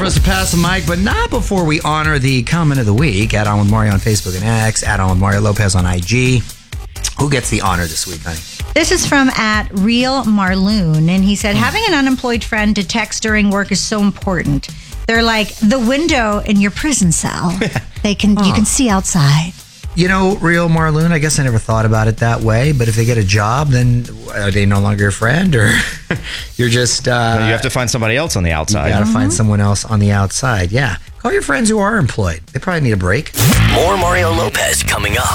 us to pass the mic, but not before we honor the comment of the week. At On With Mario on Facebook and X. At On With Mario Lopez on IG. Who gets the honor this week, honey? This is from at Real Marloon, and he said, having an unemployed friend to text during work is so important. They're like the window in your prison cell. You can see outside. You know, Real Marloon, I guess I never thought about it that way, but if they get a job, then are they no longer your friend, or you're just... you have to find somebody else on the outside. You got to find someone else on the outside, yeah. Call your friends who are employed. They probably need a break. More Mario Lopez coming up.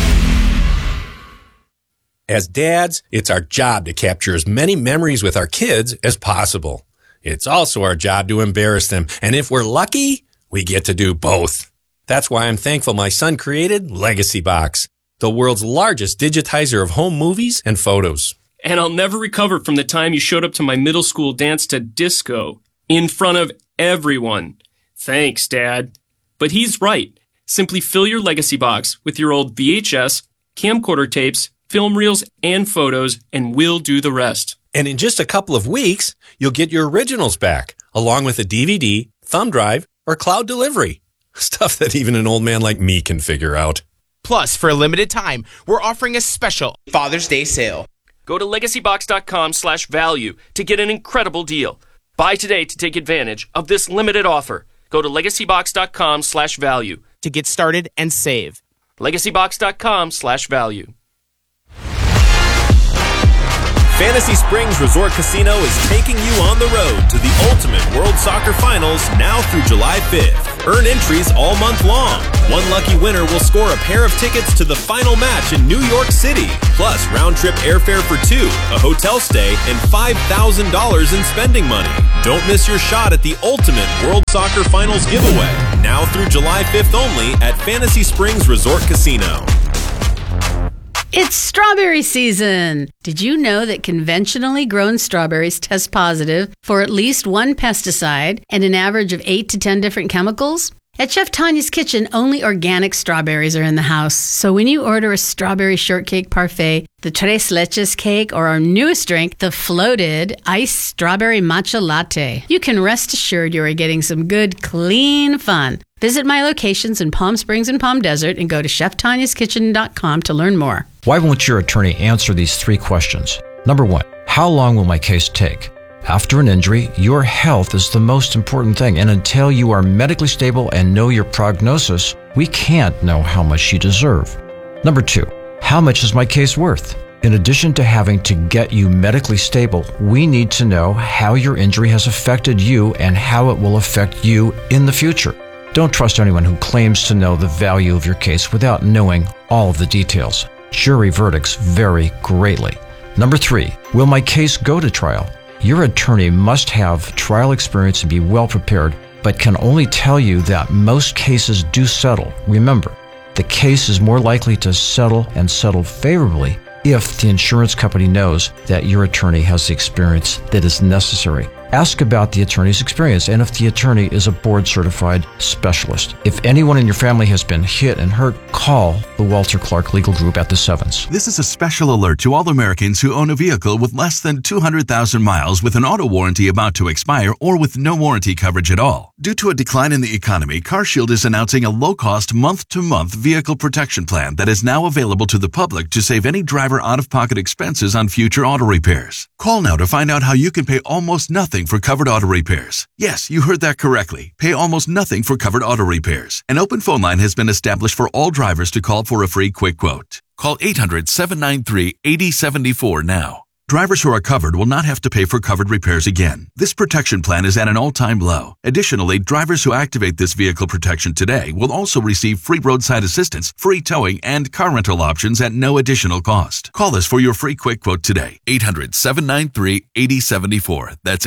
As dads, it's our job to capture as many memories with our kids as possible. It's also our job to embarrass them, and if we're lucky, we get to do both. That's why I'm thankful my son created Legacy Box, the world's largest digitizer of home movies and photos. And I'll never recover from the time you showed up to my middle school dance to disco in front of everyone. Thanks, Dad. But he's right. Simply fill your Legacy Box with your old VHS, camcorder tapes, film reels, and photos, and we'll do the rest. And in just a couple of weeks, you'll get your originals back, along with a DVD, thumb drive, or cloud delivery. Stuff that even an old man like me can figure out. Plus, for a limited time, we're offering a special Father's Day sale. Go to legacybox.com/value to get an incredible deal. Buy today to take advantage of this limited offer. Go to legacybox.com/value to get started and save. legacybox.com/value. Fantasy Springs Resort Casino is taking you on the road to the Ultimate World Soccer Finals now through July 5th. Earn entries all month long. One lucky winner will score a pair of tickets to the final match in New York City, plus round-trip airfare for two, a hotel stay, and $5,000 in spending money. Don't miss your shot at the Ultimate World Soccer Finals giveaway, now through July 5th only at Fantasy Springs Resort Casino. It's strawberry season! Did you know that conventionally grown strawberries test positive for at least one pesticide and an average of 8 to 10 different chemicals? At Chef Tanya's Kitchen, only organic strawberries are in the house. So when you order a strawberry shortcake parfait, the Tres Leches cake, or our newest drink, the floated iced strawberry matcha latte, you can rest assured you are getting some good, clean fun. Visit my locations in Palm Springs and Palm Desert and go to ChefTanyasKitchen.com to learn more. Why won't your attorney answer these 3 questions? Number 1, how long will my case take? After an injury, your health is the most important thing, and until you are medically stable and know your prognosis, we can't know how much you deserve. Number 2, how much is my case worth? In addition to having to get you medically stable, we need to know how your injury has affected you and how it will affect you in the future. Don't trust anyone who claims to know the value of your case without knowing all of the details. Jury verdicts vary greatly. Number 3, will my case go to trial? Your attorney must have trial experience and be well prepared, but can only tell you that most cases do settle. Remember, the case is more likely to settle and settle favorably if the insurance company knows that your attorney has the experience that is necessary. Ask about the attorney's experience and if the attorney is a board-certified specialist. If anyone in your family has been hit and hurt, call the Walter Clark Legal Group at the Sevens. This is a special alert to all Americans who own a vehicle with less than 200,000 miles with an auto warranty about to expire or with no warranty coverage at all. Due to a decline in the economy, CarShield is announcing a low-cost month-to-month vehicle protection plan that is now available to the public to save any driver out-of-pocket expenses on future auto repairs. Call now to find out how you can pay almost nothing for covered auto repairs. Yes, you heard that correctly. Pay almost nothing for covered auto repairs. An open phone line has been established for all drivers to call for a free quick quote. Call 800-793-8074 now. Drivers who are covered will not have to pay for covered repairs again. This protection plan is at an all-time low. Additionally, drivers who activate this vehicle protection today will also receive free roadside assistance, free towing, and car rental options at no additional cost. Call us for your free quick quote today. 800-793-8074. That's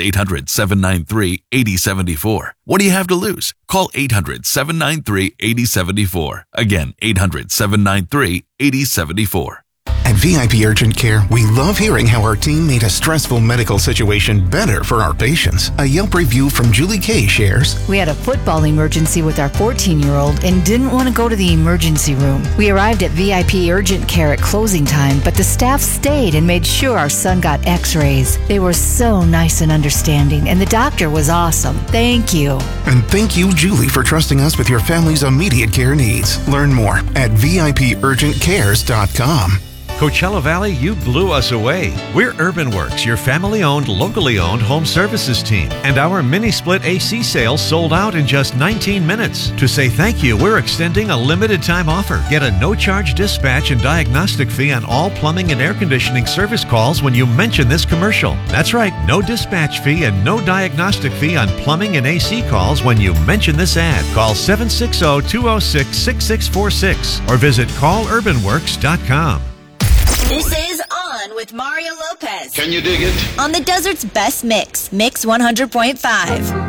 800-793-8074. What do you have to lose? Call 800-793-8074. Again, 800-793-8074. At VIP Urgent Care, we love hearing how our team made a stressful medical situation better for our patients. A Yelp review from Julie Kay shares, "We had a football emergency with our 14-year-old and didn't want to go to the emergency room. We arrived at VIP Urgent Care at closing time, but the staff stayed and made sure our son got x-rays. They were so nice and understanding, and the doctor was awesome. Thank you." And thank you, Julie, for trusting us with your family's immediate care needs. Learn more at VIPUrgentCares.com. Coachella Valley, you blew us away. We're UrbanWorks, your family-owned, locally-owned home services team. And our mini-split AC sale sold out in just 19 minutes. To say thank you, we're extending a limited-time offer. Get a no-charge dispatch and diagnostic fee on all plumbing and air conditioning service calls when you mention this commercial. That's right, no dispatch fee and no diagnostic fee on plumbing and AC calls when you mention this ad. Call 760-206-6646 or visit callurbanworks.com. This is On with Mario Lopez. Can you dig it? On the desert's best mix, Mix 100.5.